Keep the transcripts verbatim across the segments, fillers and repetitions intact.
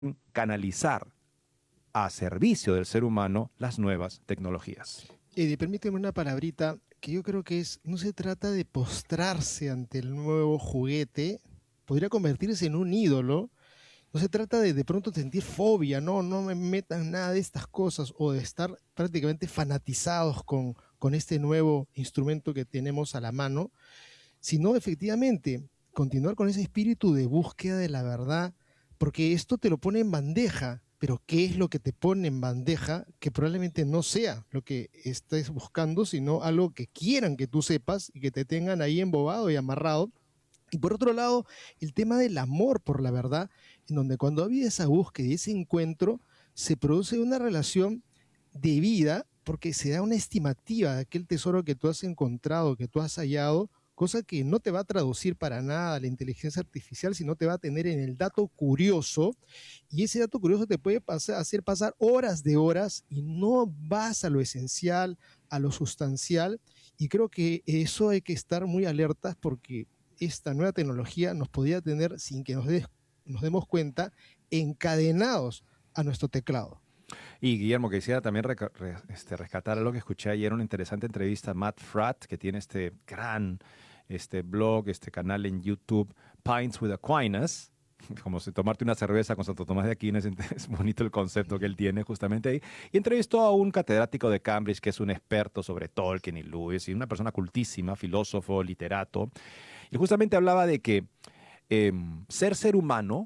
canalizar a servicio del ser humano las nuevas tecnologías. Eddie, permíteme una palabrita que yo creo que es, no se trata de postrarse ante el nuevo juguete, podría convertirse en un ídolo, no se trata de de pronto sentir fobia, no, no me metan nada de estas cosas, o de estar prácticamente fanatizados con, con este nuevo instrumento que tenemos a la mano, sino efectivamente continuar con ese espíritu de búsqueda de la verdad, porque esto te lo pone en bandeja, pero ¿qué es lo que te pone en bandeja? Que probablemente no sea lo que estés buscando, sino algo que quieran que tú sepas y que te tengan ahí embobado y amarrado. Y por otro lado, el tema del amor por la verdad, en donde cuando había esa búsqueda y ese encuentro, se produce una relación de vida, porque se da una estimativa de aquel tesoro que tú has encontrado, que tú has hallado, cosa que no te va a traducir para nada la inteligencia artificial, sino te va a tener en el dato curioso, y ese dato curioso te puede pasar, hacer pasar horas de horas y no vas a lo esencial, a lo sustancial, y creo que eso hay que estar muy alertas porque esta nueva tecnología nos podría tener, sin que nos, des, nos demos cuenta, encadenados a nuestro teclado. Y Guillermo, quisiera también re, re, este, rescatar lo que escuché ayer, una interesante entrevista a Matt Fratt, que tiene este gran este blog, este canal en YouTube, Pints with Aquinas, como si tomarte una cerveza con Santo Tomás de Aquino, es, es bonito el concepto que él tiene justamente ahí, y entrevistó a un catedrático de Cambridge que es un experto sobre Tolkien y Lewis, y una persona cultísima, filósofo, literato, y justamente hablaba de que eh, ser ser humano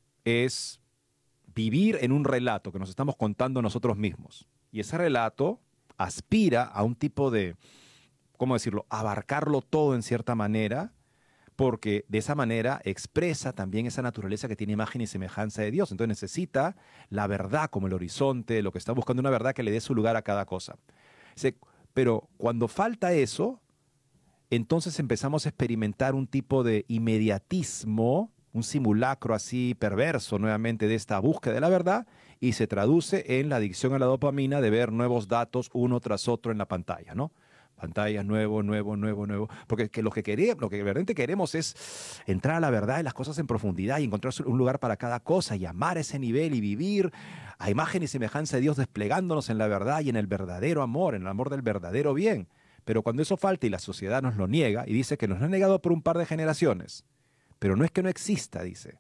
es vivir en un relato que nos estamos contando nosotros mismos. Y ese relato aspira a un tipo de, ¿cómo decirlo?, abarcarlo todo en cierta manera, porque de esa manera expresa también esa naturaleza que tiene imagen y semejanza de Dios. Entonces necesita la verdad como el horizonte, lo que está buscando, una verdad que le dé su lugar a cada cosa. Pero cuando falta eso, entonces empezamos a experimentar un tipo de inmediatismo, un simulacro así perverso nuevamente de esta búsqueda de la verdad, y se traduce en la adicción a la dopamina de ver nuevos datos uno tras otro en la pantalla, ¿no? Pantallas, nuevo, nuevo, nuevo, nuevo. Porque que lo, que queremos, lo que verdaderamente queremos es entrar a la verdad de las cosas en profundidad y encontrar un lugar para cada cosa y amar ese nivel y vivir a imagen y semejanza de Dios desplegándonos en la verdad y en el verdadero amor, en el amor del verdadero bien. Pero cuando eso falta y la sociedad nos lo niega y dice que nos lo ha negado por un par de generaciones, pero no es que no exista, dice.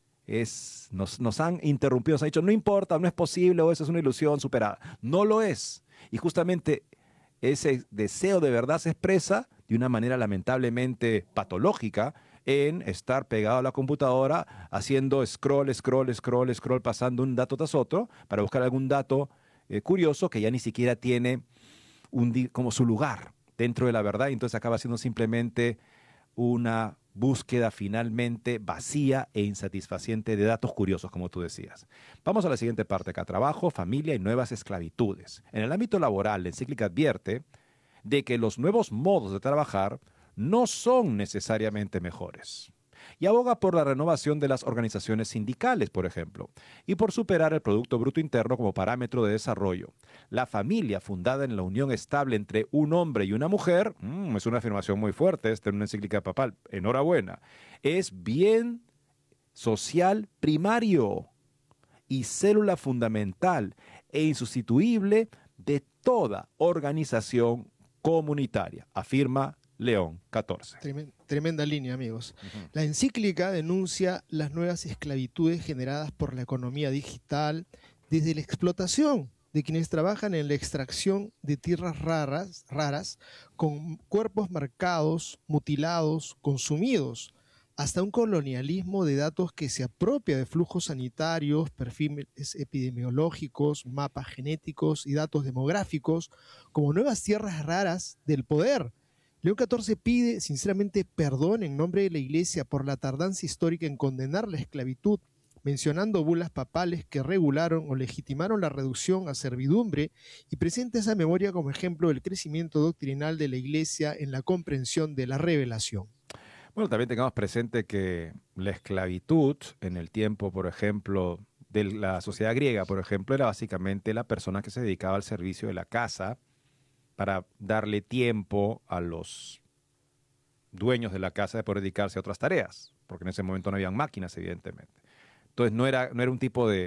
Es, nos, nos han interrumpido, nos han dicho, no importa, no es posible, o eso es una ilusión superada. No lo es. Y justamente ese deseo de verdad se expresa de una manera lamentablemente patológica en estar pegado a la computadora haciendo scroll, scroll, scroll, scroll, pasando un dato tras otro para buscar algún dato eh, curioso que ya ni siquiera tiene un, como su lugar dentro de la verdad, y entonces acaba siendo simplemente una búsqueda finalmente vacía e insatisfaciente de datos curiosos, como tú decías. Vamos a la siguiente parte acá: trabajo, familia y nuevas esclavitudes. En el ámbito laboral, la encíclica advierte de que los nuevos modos de trabajar no son necesariamente mejores. Y aboga por la renovación de las organizaciones sindicales, por ejemplo, y por superar el Producto Bruto Interno como parámetro de desarrollo. La familia fundada en la unión estable entre un hombre y una mujer, mmm, es una afirmación muy fuerte, esta en una encíclica papal, enhorabuena, es bien social primario y célula fundamental e insustituible de toda organización comunitaria, afirma León catorce. Tremenda, tremenda línea, amigos. Uh-huh. La encíclica denuncia las nuevas esclavitudes generadas por la economía digital, desde la explotación de quienes trabajan en la extracción de tierras raras, raras, con cuerpos marcados, mutilados, consumidos, hasta un colonialismo de datos que se apropia de flujos sanitarios, perfiles epidemiológicos, mapas genéticos y datos demográficos como nuevas tierras raras del poder. León catorce pide sinceramente perdón en nombre de la Iglesia por la tardanza histórica en condenar la esclavitud, mencionando bulas papales que regularon o legitimaron la reducción a servidumbre, y presenta esa memoria como ejemplo del crecimiento doctrinal de la Iglesia en la comprensión de la revelación. Bueno, también tengamos presente que la esclavitud en el tiempo, por ejemplo, de la sociedad griega, por ejemplo, era básicamente la persona que se dedicaba al servicio de la casa para darle tiempo a los dueños de la casa de poder dedicarse a otras tareas, porque en ese momento no habían máquinas, evidentemente. Entonces no era, no era un tipo de,